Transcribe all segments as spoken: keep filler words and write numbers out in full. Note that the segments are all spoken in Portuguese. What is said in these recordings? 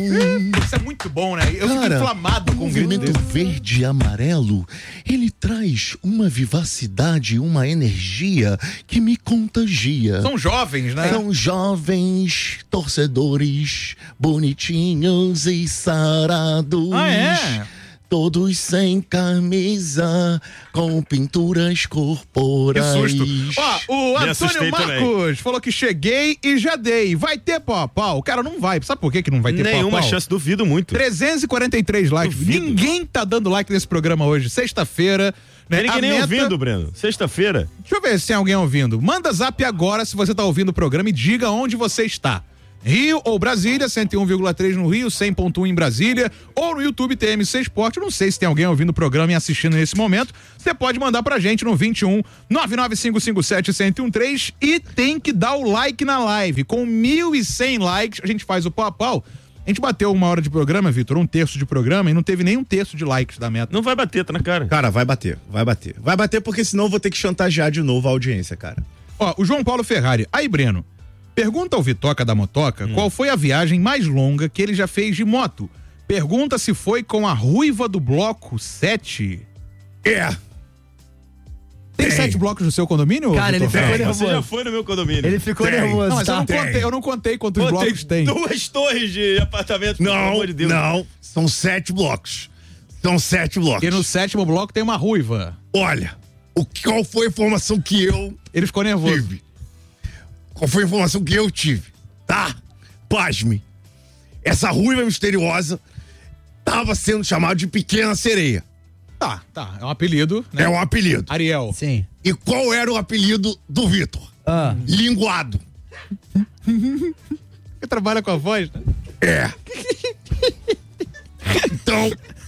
Isso é muito bom, né? Eu Cara, fico inflamado com o o grito movimento desse. verde e amarelo, ele traz uma vivacidade, uma energia que me contagia. São jovens, né? São jovens torcedores, bonitinhos e sarados. Ah, é? Todos sem camisa, com pinturas Que corporais. susto. Ó, o Me assustei Antônio Marcos também. falou que cheguei e já dei. Vai ter pau a pau? Cara, não vai. Sabe por que que não vai ter pau a Nenhuma pau? chance, duvido muito. trezentos e quarenta e três likes. Duvido. Ninguém tá dando like nesse programa hoje. Sexta-feira. Né? Tem ninguém A nem meta- ouvindo, Breno. Sexta-feira. Deixa eu ver se tem alguém ouvindo. Manda zap agora se você tá ouvindo o programa e diga onde você está. Rio ou Brasília, cento e um vírgula três no Rio, cem ponto um em Brasília, ou no YouTube T M C Esporte. Eu não sei se tem alguém ouvindo o programa e assistindo nesse momento. Você pode mandar pra gente no vinte e um, nove nove cinco cinco sete, um zero um três e tem que dar o like na live. Com mil e cem likes, a gente faz o pau a pau. A gente bateu uma hora de programa, Vitor, um terço de programa e não teve nem um terço de likes da meta. Não vai bater, tá na cara. Cara, vai bater, vai bater. Vai bater porque senão eu vou ter que chantagear de novo a audiência, cara. Ó, o João Paulo Ferrari. Aí, Breno, pergunta ao Vitoca da Motoca qual foi a viagem mais longa que ele já fez de moto. Pergunta se foi com a ruiva do bloco sete. É. Tem sete blocos no seu condomínio? Cara, ele Vitor? ficou É, nervoso. você já foi no meu condomínio. Ele ficou Tem. nervoso, Não, mas eu tá? não contei, eu não contei quantos Pô, blocos tem. duas torres de apartamento, pelo Não, amor de Deus. não. São sete blocos. São sete blocos. E no sétimo bloco tem uma ruiva. Olha, o, que- qual foi a informação que eu Ele ficou nervoso. tive? Qual foi a informação que eu tive? Tá? Pasme. Essa ruiva misteriosa tava sendo chamada de Pequena Sereia. Tá, tá. É um apelido, né? É um apelido. Ariel. Sim. E qual era o apelido do Vitor? Ah. Linguado. Você trabalha com a voz, né? É. Então,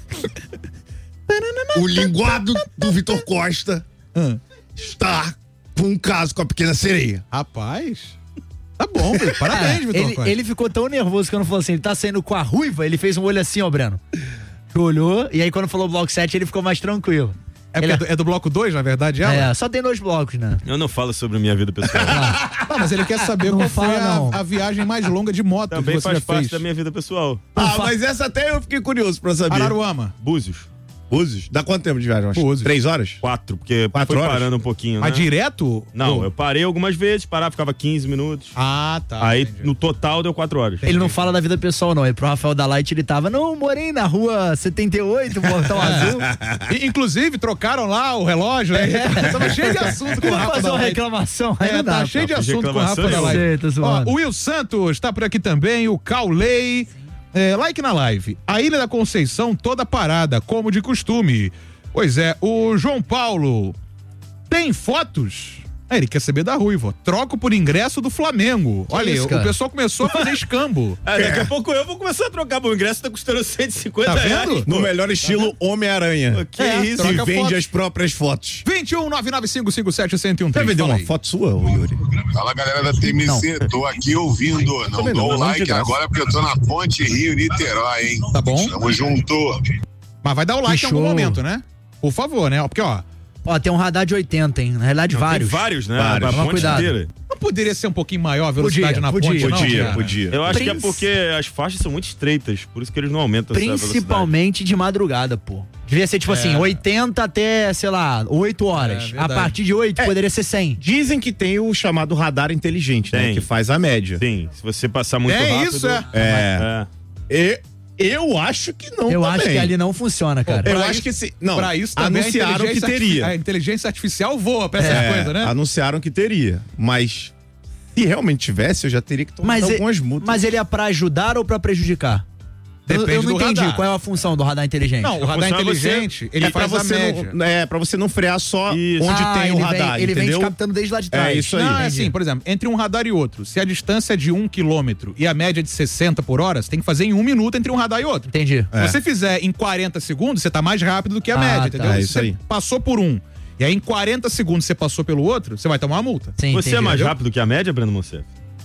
o linguado do Vitor Costa Ah. está com um caso com a Pequena Sereia. Rapaz. Tá bom, Vitor. Parabéns, Vitor Ele, Costa. ele ficou tão nervoso que quando falou assim, ele tá saindo com a ruiva, ele fez um olho assim, ó, Breno. Que olhou, e aí quando falou bloco sete, ele ficou mais tranquilo. É, porque ele- é, do, é do bloco dois, na verdade, ela? É, só tem dois blocos, né? Eu não falo sobre minha vida pessoal. Não, mas ele quer saber Não qual foi fala, a, não. a viagem mais longa de moto Também que você faz já parte fez. da minha vida pessoal. Ah, mas essa até eu fiquei curioso pra saber. Araruama. Búzios. Búzios? Dá quanto tempo de viagem? Umas Búzios. Três horas? Quatro, porque Quatro foi horas? parando um pouquinho, Mas né? direto? Não, Ou- eu parei algumas vezes, parava, ficava quinze minutos. Ah, tá. Aí, entendi. no total, deu quatro horas. Ele não fala da vida pessoal, não. E pro Rafael da Light ele tava, não, morei na rua setenta e oito, Portão Azul. E, inclusive, trocaram lá o relógio, né? Tava cheio de assunto com o Vamos Rafa fazer da uma Light. reclamação. Aí É, não dá, tá cheio de pô. assunto com o Rafa Reclamação da eu Light. sei, tô Ó, zoando. o Will Santos tá por aqui também, o Cauley. É, like na live. A Ilha da Conceição toda parada, como de costume. Pois é, o João Paulo tem fotos? Ah, ele quer saber da ruiva. Troco por ingresso do Flamengo. Olha, isso, o cara? pessoal começou a fazer escambo. Ah, daqui a pouco eu vou começar a trocar. O ingresso tá custando cento e cinquenta Tá reais. vendo? No melhor estilo Homem-Aranha. Que É, isso? Que troca vende foto. as próprias fotos. vinte e um, nove nove cinco cinco sete, um zero um Quer três. vender Fala uma aí. foto sua, ô Yuri? Fala galera da T M C, tô aqui ouvindo. Não Também não, dou o não, like de graça. agora porque eu tô na ponte Rio-Niterói, hein? Tá bom. Tamo junto. Mas vai dar o like Que em algum show. momento, né? Por favor, né? Porque, ó, Ó, tem um radar de oitenta, hein? Na realidade, Não, vários. Tem vários, né? Vários. A Toma ponte cuidado. inteira. não poderia ser um pouquinho maior a velocidade Podia, na podia, ponte, não? Podia, cara? podia. Eu acho que é Princ- porque as faixas são muito estreitas, por isso que eles não aumentam essa velocidade. Principalmente de madrugada, pô. Devia ser tipo assim, oitenta até, sei lá, oito horas. É, a verdade. partir de oito É. poderia ser cem. Dizem que tem o chamado radar inteligente, né? Tem. Que faz a média. Sim, se você passar muito É rápido... isso, é. É. É. E eu acho que não Eu também. acho que ali não funciona, cara. Eu Pra acho isso- que se... Não, Pra isso também anunciaram a que inteligência artifi- teria. A inteligência artificial voa pra essas É, coisas, né? anunciaram que teria. Mas se realmente tivesse, eu já teria que tomar Mas, algumas ele, multas. mas ele é pra ajudar ou pra prejudicar? Eu- Depende eu não do entendi radar. qual é a função do radar inteligente. Não, o radar função é você- inteligente, ele é pra faz a você média. não, é para você não frear só Isso. onde Ah, tem o ele radar, vem, ele entendeu? vem captando desde lá de trás. É isso aí. Não, é Entendi. assim, por exemplo, entre um radar e outro, se a distância é de um quilômetro e a média é de sessenta por hora, você tem que fazer em um minuto entre um radar e outro. Entendi. É. Se você fizer em quarenta segundos, você tá mais rápido do que a Ah, média, tá. entendeu? É Se isso você aí. passou por um, e aí em quarenta segundos você passou pelo outro, você vai tomar uma multa. Sim, Você entendi. é mais entendeu? rápido que a média, Breno Monsef?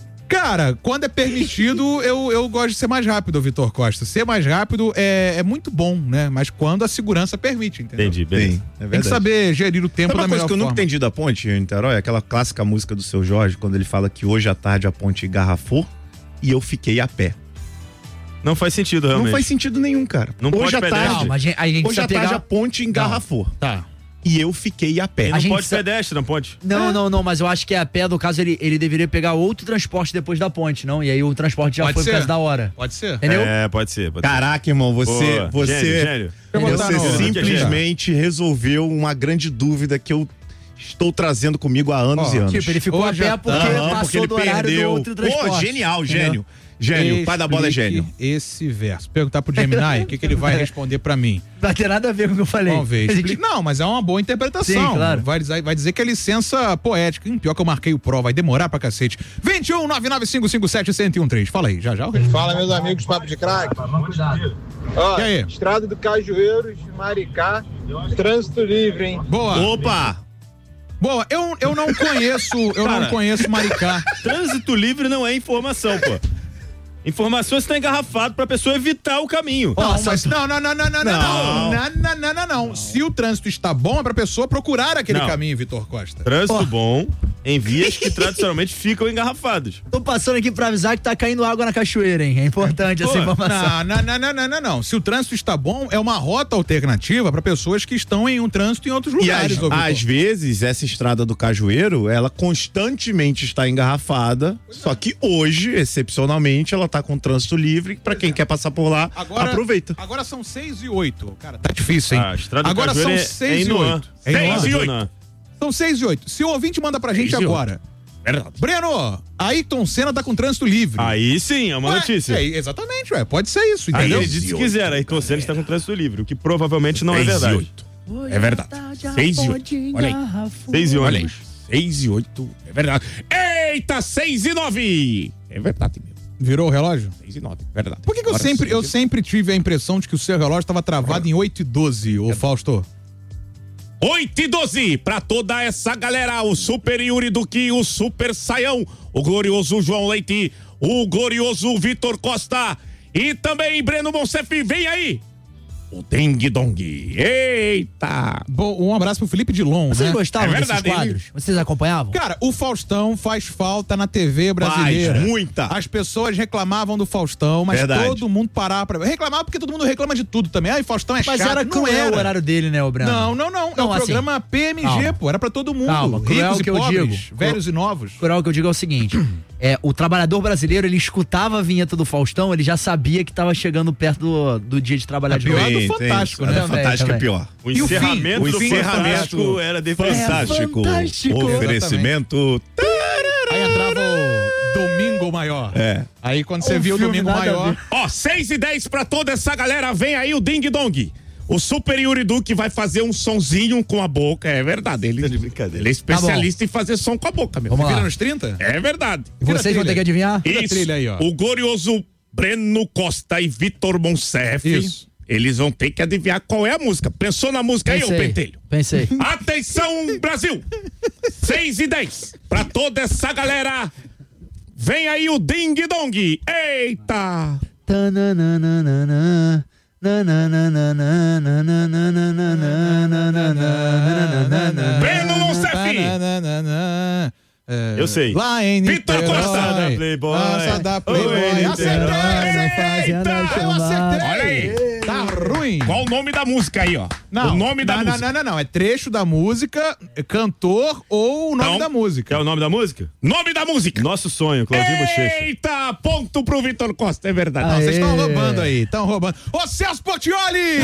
Cara, quando é permitido, eu, eu gosto de ser mais rápido, Vitor Costa. Ser mais rápido é, é muito bom, né? Mas quando a segurança permite, entendeu? Entendi, beleza. Sim, é Tem verdade. que saber gerir o tempo Sabe da uma coisa melhor que eu nunca forma. entendi da ponte em Niterói? Aquela clássica música do Seu Jorge, quando ele fala que hoje à tarde a ponte engarrafou e eu fiquei a pé. Não faz sentido, realmente. Não faz sentido nenhum, cara. Não Hoje pode à pedestre. tarde, Não, mas a gente, a gente hoje à precisa tarde pegar... a ponte engarrafou. Tá. E eu fiquei a pé. E não A gente pode sa- pedestre, não pode? Não, não, não, mas eu acho que a pé, no caso, ele, ele deveria pegar outro transporte depois da ponte, não? E aí o transporte já Pode foi ser. por causa da hora. Pode ser. Entendeu? É, pode ser. Pode ser. Caraca, irmão, você, Boa. você, Gênio, gênio. Eu vou botar você no- simplesmente resolveu uma grande dúvida que eu estou trazendo comigo há anos Ó, e anos. Tipo, ele ficou Hoje a pé à porque tarde, passou porque ele do horário perdeu. do outro transporte. Pô, genial, Entendeu? gênio. Gênio, o pai da bola é Explique gênio. esse verso. Perguntar pro Gemini o que, que ele vai responder pra mim. Não vai ter nada a ver com o que eu falei. Vamos ver. A gente- Explique- Não, mas é uma boa interpretação. Sim, claro. Vai dizer, vai dizer que é licença poética. Hum, pior que eu marquei o pró, vai demorar pra cacete. vinte e um, nove nove cinco cinco sete, um zero um três. Fala aí, já já. eu respondo. Fala, meus amigos, papo de craque. Ó, E aí? Estrada do Cajueiros, Maricá, trânsito livre, hein? Boa. Opa! Boa, eu, eu não conheço, eu Cara. não conheço Maricá. Trânsito livre não é informação, pô. Informação está engarrafado pra pessoa evitar o caminho. Não, Nossa, mas não, não, não, não, não, não, não, não, não, não, não. Se o trânsito está bom, é pra pessoa procurar aquele Não. caminho, Vitor Costa. Trânsito bom em vias que tradicionalmente ficam engarrafadas. Tô passando aqui pra avisar que tá caindo água na cachoeira, hein? É importante essa Pô, informação. Não, não, não, não, não, não, não. Se o trânsito está bom, é uma rota alternativa para pessoas que estão em um trânsito em outros E lugares. às, ô Vitor. às vezes, essa estrada do Cajueiro, ela constantemente está engarrafada, só que hoje, excepcionalmente, ela tá com trânsito livre, pra quem quer passar por lá, Agora, aproveita. Agora são seis e oito. Cara, tá difícil, hein? Ah, a estrada do agora são Cajueiro é- seis é em e Inoã. oito. É em Seis Inoã? e oito. Não. São seis e oito. Se o ouvinte manda pra gente Seis e oito. agora. Verdade. Breno, Ayrton Senna tá com trânsito livre. Aí sim, é uma Ué, notícia. é, exatamente, ué. Pode ser isso, Aí entendeu? ele disse que quiser, aí Senna está com trânsito livre, o que provavelmente não é Seis e verdade. oito. É verdade. Seis e oito. Olha aí. Seis e Olha aí. ônibus. Seis e oito. É verdade. Eita, seis e nove. É verdade mesmo. Virou o relógio? Seis e nove. Verdade. Por que, que eu, Agora sempre, sim. eu sempre tive a impressão de que o seu relógio estava travado em oito e doze, ô Fausto? oito e doze, pra toda essa galera, o Super Yuri Duque, o Super Saião, o glorioso João Leite, o glorioso Vitor Costa e também Breno Monsef, vem aí, o Deng Dong. Eita! Bom, um abraço pro Felipe Dilon, Vocês né? gostavam É desses verdade, hein? quadros? Vocês acompanhavam? Cara, o Faustão faz falta na T V brasileira. Faz, muita. As pessoas reclamavam do Faustão, mas Verdade. todo mundo parava pra... Reclamava porque todo mundo reclama de tudo também. Ai, Faustão é Mas chato. era não cruel era. o horário dele, né, o Breno? Não, não, não. É Não, o assim, programa P M G, calma. pô. Era pra todo mundo. Calma, cruel Ricos e que eu pobres, digo. velhos e novos. Cruel que eu digo é o seguinte: é, o trabalhador brasileiro, ele escutava a vinheta do Faustão, ele já sabia que tava chegando perto do, do dia de trabalhar de pior novo. do Tem, Fantástico, tem. né? É, Fantástico Também, é pior. O E o fim? encerramento O do encerramento Fantástico era defensável. Fantástico. fantástico. Oferecimento. Aí entrava o Domingo Maior. É. Aí quando você Um viu o filme Domingo nada a Maior... ver. Ó, seis e dez pra toda essa galera, vem aí o Ding Dong. O Super Yuri Duque vai fazer um sonzinho com a boca, é verdade. Ele, de brincadeira. ele é especialista em fazer som com a boca, meu. Vamos lá. Vira nos trinta? É verdade. Vira a Vocês vão trilha. ter que adivinhar? Tira a trilha aí, ó. O glorioso Breno Costa e Vitor Monsef, Isso. eles vão ter que adivinhar qual é a música. Pensou na música aí, ô Pensei, Pentelho? pensei. Atenção, Brasil! seis e dez pra toda essa galera. Vem aí o Ding Dong. Eita! Tananana, Breno Monsef! É, Eu sei. Lá em Vitor Niterói, Costa da Playboy. Nossa da Playboy. Oi, Acertei! Niterói, Eu acertei! Olha aí. Tá ruim. Qual o nome da música aí, ó? Não, o nome da não, música. Não, não, não, não. É trecho da música, cantor ou o nome Não. da música. É o nome da música? Nome da música. Nosso sonho, Claudinho Bochecha. Eita, ponto pro Vitor Costa, é verdade. Não, vocês estão Aê. roubando aí, estão roubando. Ô, Celso Portioli!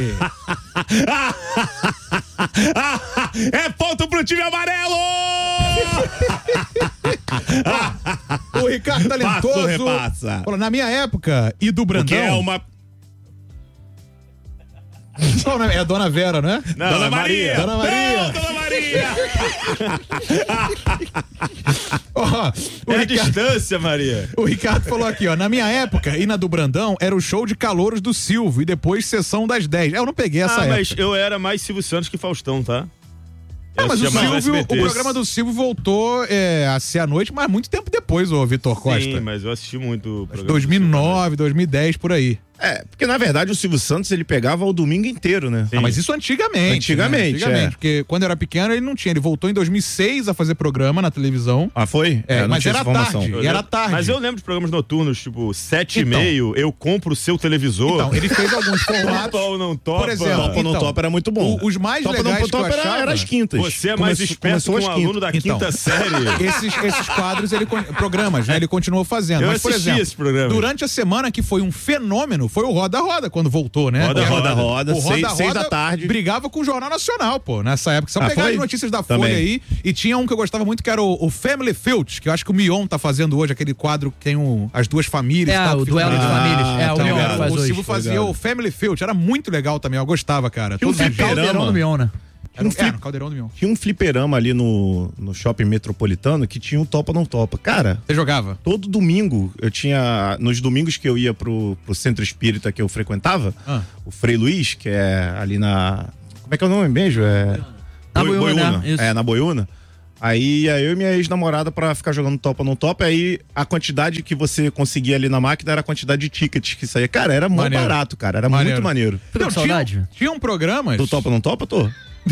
É ponto pro time amarelo! O Ricardo Talentoso. Passa ou repassa? Falou, na minha época, e do Brandão... Que é uma... Qual o nome? É a Dona Vera, não é? Não, Dona é Maria! Dona Maria. Não, Dona Maria! Ó, o, É a Ricardo, distância, Maria. o Ricardo falou aqui, ó. Na minha época, e na do Brandão, era o show de calouros do Silvio e depois sessão das dez. Eu não peguei essa Ah, época. mas eu era mais Silvio Santos que Faustão, tá? Ah, Eu mas o assistia mais Silvio, o S B T. programa do Silvio voltou é, a ser à noite, mas muito tempo depois, ô Vitor Costa. Sim, mas eu assisti muito o programa. dois mil e nove, dois mil e dez, por aí. É, porque na verdade o Silvio Santos ele pegava o domingo inteiro, né? Ah, mas isso antigamente. Antigamente, né? Antigamente, é. porque quando eu era pequeno ele não tinha. Ele voltou em dois mil e seis a fazer programa na televisão. Ah, foi? É, eu não mas tinha era essa informação. tarde. E era tarde. Mas eu lembro de programas noturnos, tipo, sete Então. e meio, eu compro o seu televisor. Então, ele fez alguns formatos. Topa ou não topa? Por exemplo, Topa ou não então, topa era muito bom. o- os mais Topa legais não que eu topa era, achava- era às quintas. Você é mais Começou- esperto que começou um às aluno quintas. da Então. quinta série. Esses, esses quadros, ele, con- programas, né? Ele continuou fazendo. Eu Mas, por assisti exemplo, esse programa. durante a semana que foi um fenômeno, foi o Roda Roda, quando voltou, né? Roda, Que era- roda, roda, o seis- Roda seis Roda da tarde. brigava com o Jornal Nacional, pô, nessa época. Só Ah, pegar foi? as notícias da Também. Folha aí. E tinha um que eu gostava muito, que era o, o Family Field, que eu acho que o Mion tá fazendo hoje, aquele quadro que tem o- as duas famílias. É, e tal, o que duelo fica- de Ah, famílias. É, o tá Mion ligado. faz o hoje. Silvio fazia ligado. o Family Field, era muito legal também, eu gostava, cara. Tinha um Todos os dias. fliperama. Caldeirão do Mion, né? Era, um- um flip- é, no Caldeirão do Mion. Tinha um fliperama ali no, no shopping metropolitano que tinha um topa não topa. Cara, Você jogava? todo domingo eu tinha. Nos domingos que eu ia pro, pro centro espírita que eu frequentava, Ah. o Frei Luiz, que é ali na. Como é que é o nome mesmo? É. Na Boi- Boiúna, isso. É, na Boiúna. Aí ia eu e minha ex-namorada pra ficar jogando topa não topa. Aí a quantidade que você conseguia ali na máquina era a quantidade de tickets que saía. Cara, era muito Maneiro. barato, cara. Era Maneiro. muito maneiro. Tô com Não, saudade. Tinham, tinham programas. Do topa não topa, tô?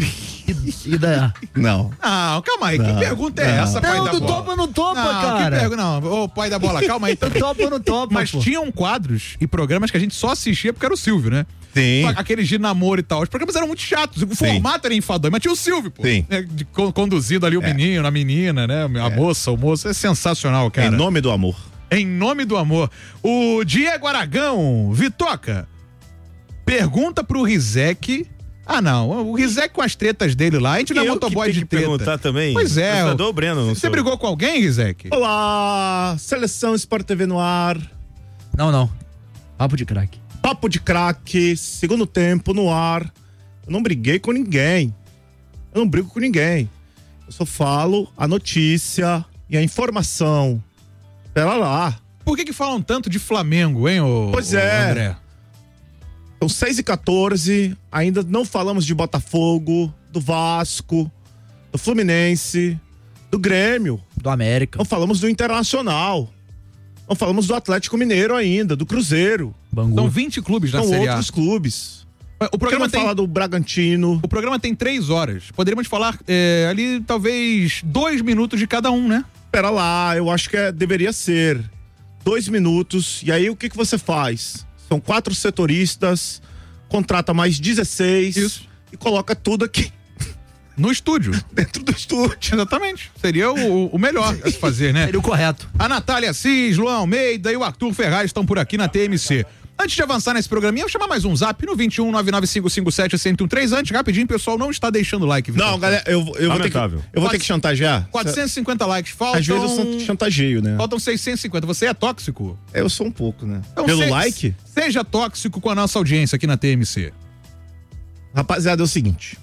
E da... Não. Não, calma aí. Não, que pergunta é não. essa, pai Não, da do bola? topa ou não topa, não, cara? Que pergunta, não, ô pai da bola, calma aí. Então, Topa ou não topa, mas pô? tinham quadros e programas que a gente só assistia porque era o Silvio, né? Sim. Aqueles de namoro e tal. Os programas eram muito chatos. O formato era enfadonho, mas tinha o Silvio, pô. Sim. Né, de- con- conduzindo ali o menino, a menina, né? A moça, o moço. É sensacional, cara. Em nome do amor. Em nome do amor. O Diego Aragão, Vitoca, pergunta pro Rizek. Ah, não. O Rizek com as tretas dele lá. A gente não é Eu motoboy que de tenho que treta. perguntar também. Pois é. Apresentador ou Breno, não Você sou. brigou com alguém, Rizek? Olá, Seleção Sport T V no ar. Não, não. Papo de craque. Papo de craque, segundo tempo no ar. Eu não briguei com ninguém. Eu não brigo com ninguém. Eu só falo a notícia e a informação. Pera lá. Por que que falam tanto de Flamengo, hein, ô, Pois ô é. André? São seis e quatorze, ainda não falamos de Botafogo, do Vasco, do Fluminense, do Grêmio. Do América. Não falamos do Internacional. Não falamos do Atlético Mineiro ainda, do Cruzeiro. Bangu. São vinte clubes na São Série A. outros clubes. O programa, Queremos tem, falar do Bragantino. o programa tem três horas. Poderíamos falar é, ali, talvez, dois minutos de cada um, né? Pera lá, eu acho que é- deveria ser dois minutos. E aí o que, que você faz? São quatro setoristas, contrata mais dezesseis Isso. e coloca tudo aqui No estúdio. dentro do estúdio. Exatamente. Seria o, o melhor a se fazer, né? Seria o correto. A Natália Assis, Luan Almeida e o Arthur Ferraz estão por aqui na T M C. Antes de avançar nesse programinha, eu vou chamar mais um zap no vinte e um, nove nove cinco cinco sete, zero um três. Antes, rapidinho, o pessoal não está deixando like. Vitor. Não, galera, eu, eu, vou ter que, Lamentável. eu vou ter que chantagear. quatrocentos e cinquenta likes. Faltam... Às vezes eu sou chantageio, né? Faltam seiscentos e cinquenta. Você é tóxico? Eu sou um pouco, né? Então, Pelo se- like, Seja tóxico com a nossa audiência aqui na T M C. rapaziada, é o seguinte.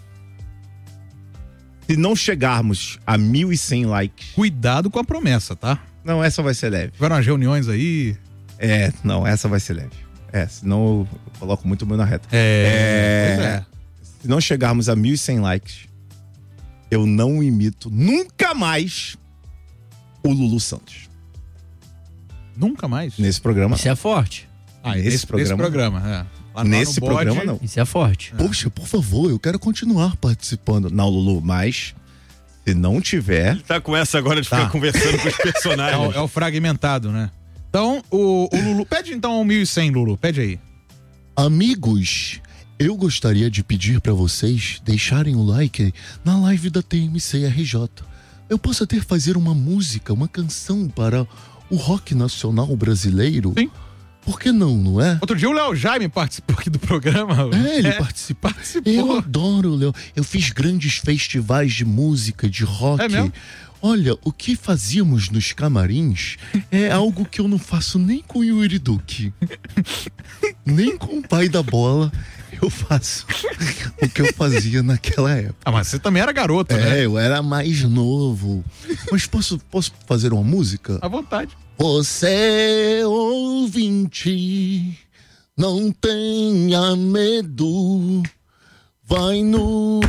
Se não chegarmos a mil e cem likes, Cuidado com a promessa, tá? não, essa vai ser leve. Tiveram umas reuniões aí. É, não, essa vai ser leve. É, senão eu coloco muito o meu na reta. É. Pois é. Se não chegarmos a mil e cem likes, eu não imito nunca mais o Lulu Santos. Nunca mais. Nesse programa. Isso é forte. Ah, nesse nesse programa- programa. é. Lá no- Nesse no bode, programa, não. Isso é forte. Poxa, por favor, eu quero continuar participando. Não, Lulu, mas se não tiver, Tá com essa agora de ficar Tá. conversando com os É o, personagens. é o fragmentado, né? Então, o, o Lulu. Pede então um mil e cem, Lulu. Pede aí. amigos, eu gostaria de pedir pra vocês deixarem o like na live da T M C R J. Eu posso até fazer uma música, uma canção para o rock nacional brasileiro. Sim. Por que não, não é? Outro dia o Léo Jaime participou aqui do programa. É, ele participa. participou. Eu adoro, Léo. Eu fiz grandes festivais de música, de rock. É mesmo? Olha, o que fazíamos nos camarins é algo que eu não faço nem com o Yuri Duque. Nem com o pai da bola eu faço o que eu fazia naquela época. Ah, mas você também era garoto, né? É, eu era mais novo. Mas posso, posso fazer uma música? À vontade. Você, ouvinte, não tenha medo. Vai no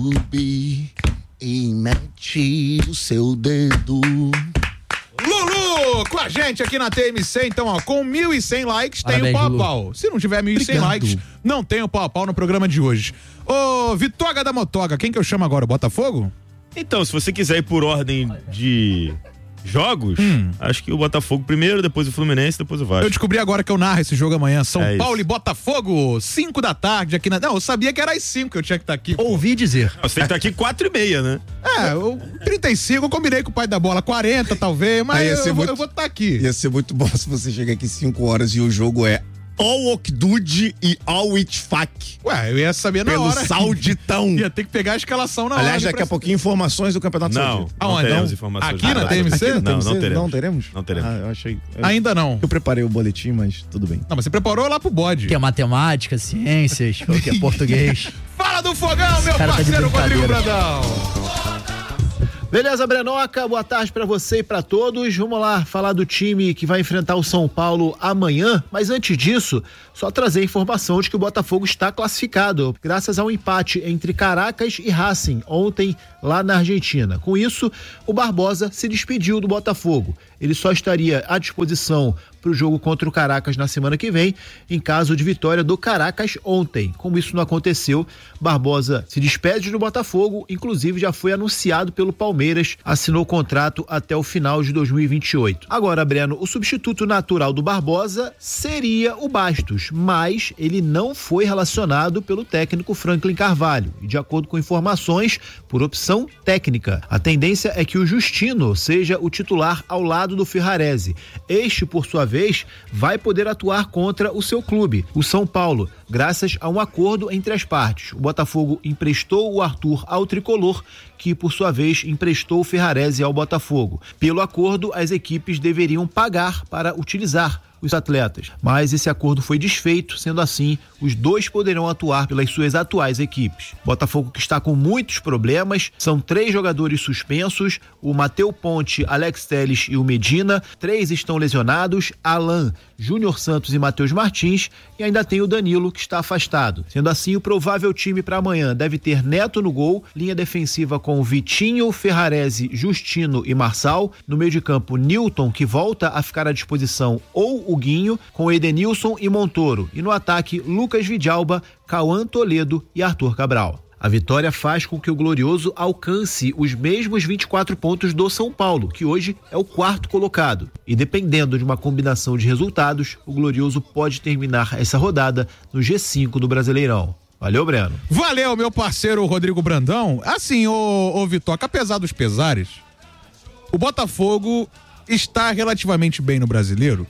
YouTube e mete o seu dedo. Lulu! Lu, com a gente aqui na T M C, então, ó, com mil e cem likes tem o pau a pau. Se não tiver mil e cem likes, não tem o pau a pau no programa de hoje. Ô, Vitoga da Motoga, quem que eu chamo agora? O Botafogo? Então, se você quiser ir por ordem de jogos, hum. acho que o Botafogo primeiro, depois o Fluminense, depois o Vasco. Eu descobri agora que eu narro esse jogo amanhã. São é Paulo e Botafogo, cinco da tarde aqui na... Não, eu sabia que era às cinco que eu tinha que estar aqui. Ouvi dizer. Não, você tem que estar aqui quatro e meia, né? É, eu, trinta e cinco eu combinei com o pai da bola, quarenta talvez, mas eu, eu, muito, eu vou estar aqui. Ia ser muito bom se você chegar aqui cinco horas e o jogo é Al Okdud e Al Itfaq. Ué, eu ia saber na Pelo hora. Sauditão. Ia ter que pegar a escalação na Aliás, hora. daqui a pouquinho informações do Campeonato não, Saudita. Não, não teremos informações. Aqui na T M C? Aqui na não, não teremos. Não teremos? Não teremos. Ah, eu achei. Eu, Ainda não. Eu preparei o boletim, mas tudo bem. Não, mas você preparou lá pro bode. Tem matemática, ciências, que é português. Fala do fogão, meu cara parceiro tá Rodrigo Brandão. Beleza, Brenoca? Boa tarde pra você e pra todos. Vamos lá falar do time que vai enfrentar o São Paulo amanhã, mas antes disso, só trazer a informação de que o Botafogo está classificado, graças ao empate entre Caracas e Racing ontem lá na Argentina. Com isso, o Barbosa se despediu do Botafogo. Ele só estaria à disposição para o jogo contra o Caracas na semana que vem, em caso de vitória do Caracas ontem. Como isso não aconteceu, Barbosa se despede do Botafogo, inclusive já foi anunciado pelo Palmeiras, assinou o contrato até o final de dois mil e vinte e oito. Agora, Breno, o substituto natural do Barbosa seria o Bastos, mas ele não foi relacionado pelo técnico Franklin Carvalho, e de acordo com informações, por opção técnica. A tendência é que o Justino seja o titular ao lado do Ferrarese. Este, por sua vez, vai poder atuar contra o seu clube, o São Paulo, graças a um acordo entre as partes. O Botafogo emprestou o Arthur ao Tricolor, que por sua vez emprestou o Ferrarese ao Botafogo. Pelo acordo, as equipes deveriam pagar para utilizar os atletas, mas esse acordo foi desfeito, sendo assim, os dois poderão atuar pelas suas atuais equipes. Botafogo que está com muitos problemas, são três jogadores suspensos, o Mateu Ponte, Alex Telles e o Medina, três estão lesionados, Alan, Júnior Santos e Matheus Martins, e ainda tem o Danilo que está afastado. Sendo assim, o provável time para amanhã deve ter Neto no gol, linha defensiva com Vitinho, Ferrarese, Justino e Marçal, no meio de campo Newton, que volta a ficar à disposição, ou o Guinho, com Edenilson e Montoro, e no ataque Lucas Vidalba, Cauã Toledo e Arthur Cabral. A vitória faz com que o Glorioso alcance os mesmos vinte e quatro pontos do São Paulo, que hoje é o quarto colocado. E dependendo de uma combinação de resultados, o Glorioso pode terminar essa rodada no G cinco do Brasileirão. Valeu, Breno. Valeu, meu parceiro Rodrigo Brandão. Assim, ô, ô Vitoca, apesar dos pesares, o Botafogo está relativamente bem no Brasileiro.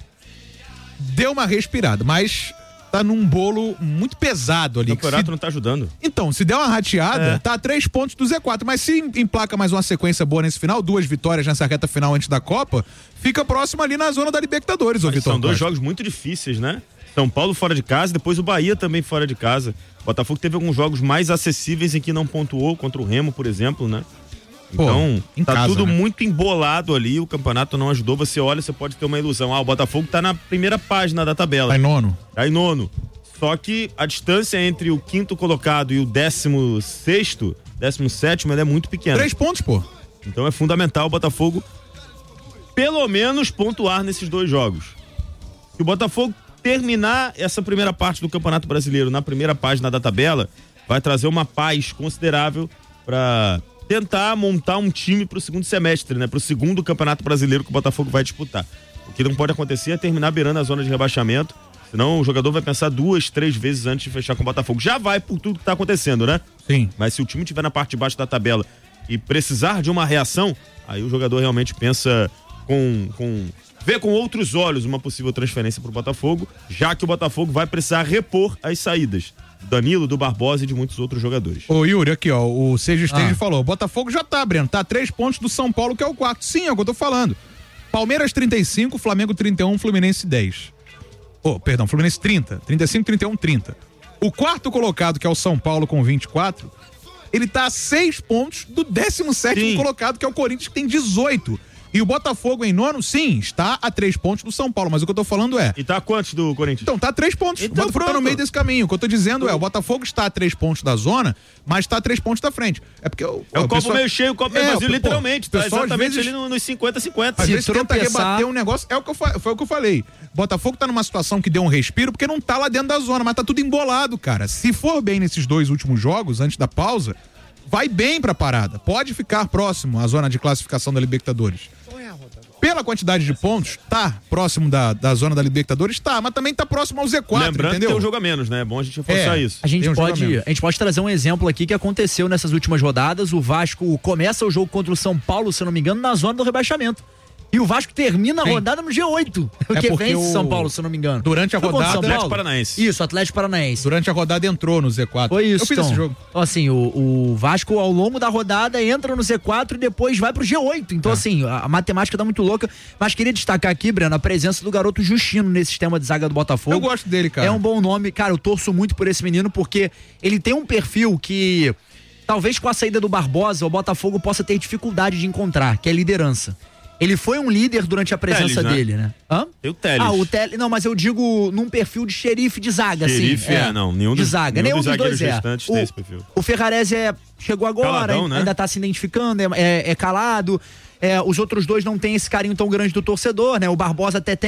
Deu uma respirada, mas tá num bolo muito pesado ali. O campeonato se... não tá ajudando. Então, se der uma rateada, é. tá a três pontos do Z quatro, mas se emplaca mais uma sequência boa nesse final, duas vitórias nessa reta final antes da Copa, fica próximo ali na zona da Libertadores, ô Vitor. São dois jogos muito difíceis, né? São Paulo fora de casa, depois o Bahia também fora de casa. O Botafogo teve alguns jogos mais acessíveis em que não pontuou, contra o Remo, por exemplo, né? Então, Pô, tá casa, tudo né? muito embolado ali, o campeonato não ajudou. Você olha, você pode ter uma ilusão. Ah, o Botafogo tá na primeira página da tabela. Tá em nono. Tá em nono. Só que a distância entre o quinto colocado e o décimo sexto, décimo sétimo, ela é muito pequena. Três pontos, pô. Então é fundamental o Botafogo pelo menos pontuar nesses dois jogos. Se o Botafogo terminar essa primeira parte do Campeonato Brasileiro na primeira página da tabela, vai trazer uma paz considerável para tentar montar um time para o segundo semestre, né? Para o segundo Campeonato Brasileiro que o Botafogo vai disputar. O que não pode acontecer é terminar beirando a zona de rebaixamento, senão o jogador vai pensar duas, três vezes antes de fechar com o Botafogo. Já vai por tudo que está acontecendo, né? Sim. Mas se o time estiver na parte de baixo da tabela e precisar de uma reação, aí o jogador realmente pensa com... com vê com outros olhos uma possível transferência para o Botafogo, já que o Botafogo vai precisar repor as saídas do Danilo, do Barbosa e de muitos outros jogadores. Ô Yuri, aqui ó, o Seja Stage Ah. falou, o Botafogo já tá, Breno, tá a três pontos do São Paulo, que é o quarto. Sim, é o que eu tô falando. Palmeiras trinta e cinco, Flamengo trinta e um, Fluminense dez. Oh, perdão, Fluminense trinta, trinta e cinco, trinta e um, trinta. O quarto colocado, que é o São Paulo com vinte e quatro, ele tá a seis pontos do décimo sétimo Sim. colocado, que é o Corinthians, que tem dezoito. E o Botafogo em nono, sim, está a três pontos do São Paulo, mas o que eu tô falando é... E tá a quantos do Corinthians? Então, tá a três pontos. Então, o Botafogo pronto. tá no meio desse caminho. O que eu tô dizendo é, o Botafogo está a três pontos da zona, mas tá a três pontos da frente. É porque... O, É o, o copo pessoal... meio cheio, o copo meio É, vazio, pô, literalmente. Tá pessoal, às exatamente vezes- ali no- nos cinquenta a cinquenta. Às Se vezes tenta tropeçar- rebater um negócio, é o que eu fa... foi o que eu falei. Botafogo tá numa situação que deu um respiro porque não tá lá dentro da zona, mas tá tudo embolado, cara. Se for bem nesses dois últimos jogos, antes da pausa, vai bem pra parada. Pode ficar próximo à zona de classificação da Libertadores. Pela quantidade de pontos, tá próximo da, da zona da Libertadores, tá, mas também tá próximo ao Z quatro, Lembrando entendeu? que tem um jogo a menos, né? É bom a gente reforçar É. isso. A gente, Tem um jogo a pode, menos. a gente pode trazer um exemplo aqui que aconteceu nessas últimas rodadas. O Vasco começa o jogo contra o São Paulo, se eu não me engano, na zona do rebaixamento. E o Vasco termina a Sim. rodada no G oito. É que porque vence o- São Paulo, se eu não me engano. Durante a Foi contra o rodada- São Atlético Paulo? Paranaense. Isso, Atlético Paranaense. Durante a rodada entrou no Z quatro. Foi isso, Eu fiz então. esse jogo. Então, assim, o, o Vasco, ao longo da rodada, entra no Z quatro e depois vai pro G oito. Então, assim, a, a matemática tá muito louca. Mas queria destacar aqui, Breno, a presença do garoto Justino nesse sistema de zaga do Botafogo. Eu gosto dele, cara. É um bom nome. Cara, eu torço muito por esse menino, porque ele tem um perfil que, talvez com a saída do Barbosa, o Botafogo possa ter dificuldade de encontrar, que é liderança. Ele foi um líder durante a presença Teles, né? dele, né? Hã? Tem o Teles. Ah, o Teles. Não, mas eu digo num perfil de xerife de zaga, Xerife, assim. é, não, nenhum de dos- zaga. nenhum Nenhum dos dos dois zagueiros é. restantes O, tem esse perfil. o Ferrarese é, chegou agora, Caladão, ainda, né? ainda tá se identificando, é, é- é calado. É, os outros dois não têm esse carinho tão grande do torcedor, né? O Barbosa até tem.